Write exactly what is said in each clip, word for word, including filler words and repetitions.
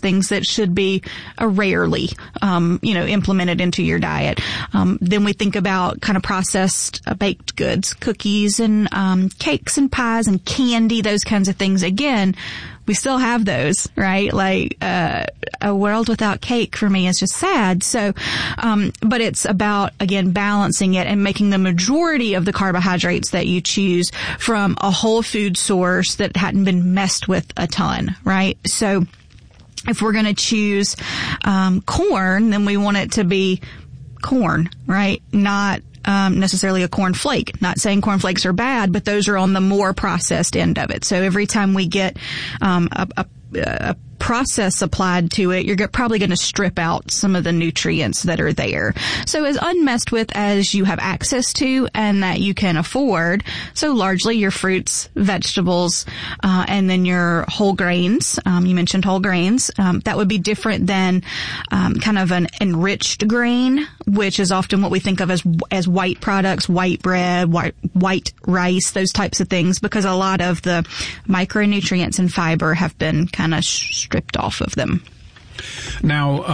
things that should be a rarely, um, you know, implemented into your diet. Um, then we think about kind of processed uh, baked goods, cookies and um, cakes and pies and candy, those kinds of things. Again, we still have those, right? Like, uh, a world without cake for me is just sad. So, um, but it's about, again, balancing it and making the majority of the carbohydrates that you choose from a whole food source that hadn't been messed with a ton, right? So if we're going to choose, um, corn, then we want it to be corn, right? Not Um, necessarily a corn flake. Not saying corn flakes are bad, but those are on the more processed end of it. So every time we get um, a, a, a process applied to it, you're probably going to strip out some of the nutrients that are there. So as unmessed with as you have access to and that you can afford, so largely your fruits, vegetables, uh, and then your whole grains. Um, you mentioned whole grains. Um, that would be different than um, kind of an enriched grain, which is often what we think of as as white products, white bread, white, white rice, those types of things, because a lot of the micronutrients and fiber have been kind of stripped off of them. Now,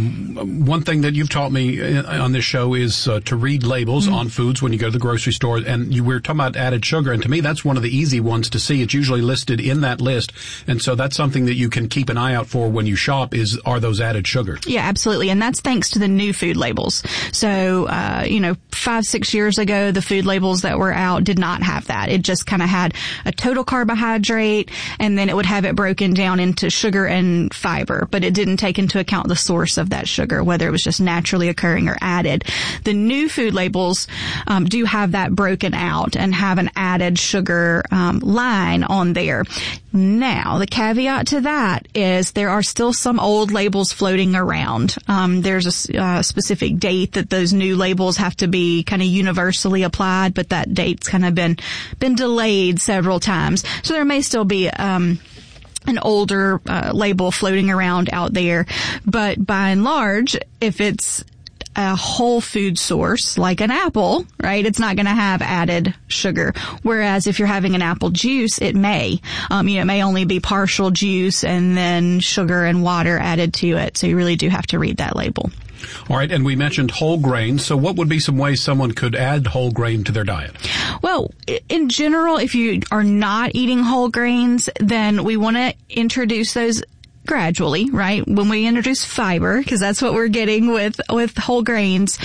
um, one thing that you've taught me on this show is uh, to read labels mm-hmm. on foods when you go to the grocery store. And you were talking about added sugar, and to me, that's one of the easy ones to see. It's usually listed in that list, and so that's something that you can keep an eye out for when you shop. Is are those added sugars? Yeah, absolutely, and that's thanks to the new food labels. So, uh, you know, five, six years ago, the food labels that were out did not have that. It just kind of had a total carbohydrate, and then it would have it broken down into sugar and fiber, but it didn't take into account the source of that sugar, whether it was just naturally occurring or added. The new food labels um, do have that broken out and have an added sugar um, line on there. Now, the caveat to that is there are still some old labels floating around. Um, there's a uh, specific date that those new labels have to be kind of universally applied, but that date's kind of been been delayed several times. So there may still be um an older uh, label floating around out there. But by and large, if it's a whole food source like an apple, right, it's not going to have added sugar. Whereas if you're having an apple juice, it may. Um, you know, it may only be partial juice and then sugar and water added to it. So you really do have to read that label. All right, and we mentioned whole grains. So what would be some ways someone could add whole grain to their diet? Well, in general, if you are not eating whole grains, then we want to introduce those gradually, right? When we introduce fiber, because that's what we're getting with, with whole grains,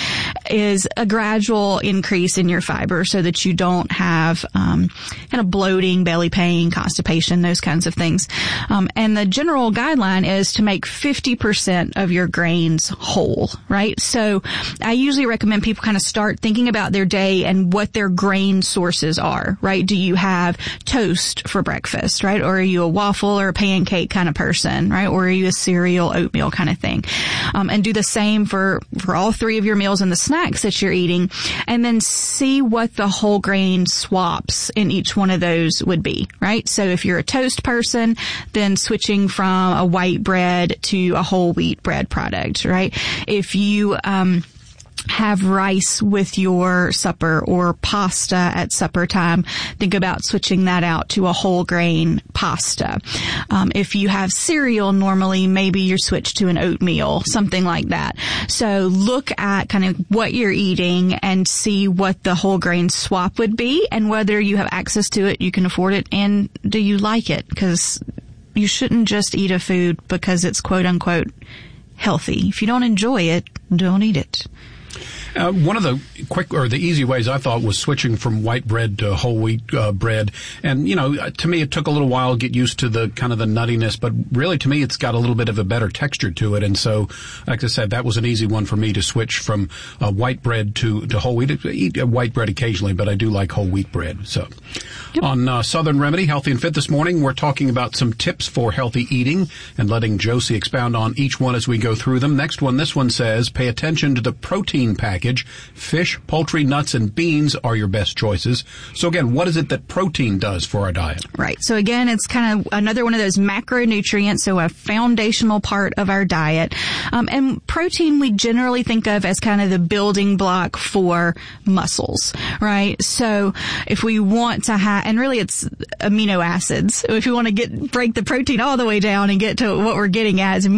is a gradual increase in your fiber so that you don't have, um, kind of bloating, belly pain, constipation, those kinds of things. Um, and the general guideline is to make fifty percent of your grains whole, right? So I usually recommend people kind of start thinking about their day and what their grain sources are, right? Do you have toast for breakfast, right? Or are you a waffle or a pancake kind of person? Right? Or are you a cereal, oatmeal kind of thing? Um, and do the same for, for all three of your meals and the snacks that you're eating. And then see what the whole grain swaps in each one of those would be, right? So if you're a toast person, then switching from a white bread to a whole wheat bread product, right? If you, um, have rice with your supper or pasta at supper time, think about switching that out to a whole grain pasta. Um, if you have cereal normally, maybe you're switched to an oatmeal, something like that. So look at kind of what you're eating and see what the whole grain swap would be and whether you have access to it, you can afford it, and do you like it? Because you shouldn't just eat a food because it's quote unquote healthy. If you don't enjoy it, don't eat it. Uh, one of the quick or the easy ways I thought was switching from white bread to whole wheat uh, bread. And, you know, to me, it took a little while to get used to the kind of the nuttiness, but really to me, it's got a little bit of a better texture to it. And so, like I said, that was an easy one for me to switch from uh, white bread to, to whole wheat. I eat white bread occasionally, but I do like whole wheat bread. So yep. On uh, Southern Remedy, Healthy and Fit this morning, we're talking about some tips for healthy eating and letting Josie expound on each one as we go through them. Next one, this one says, pay attention to the protein package. Fish, poultry, nuts, and beans are your best choices. So again, what is it that protein does for our diet? Right. So again, it's kind of another one of those macronutrients, so a foundational part of our diet. Um, and protein we generally think of as kind of the building block for muscles, right? So if we want to have, and really it's amino acids. If we want to get break the protein all the way down and get to what we're getting at is